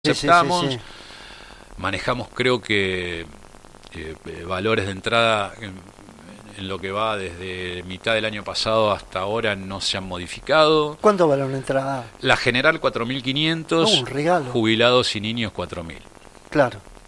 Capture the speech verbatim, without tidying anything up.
aceptamos, sí, sí, sí. manejamos creo que eh, valores de entrada en, en lo que va desde mitad del año pasado hasta ahora no se han modificado. ¿Cuánto vale una entrada? La general cuatro mil Oh, quinientos, un regalo. jubilados y niños cuatro mil. Claro.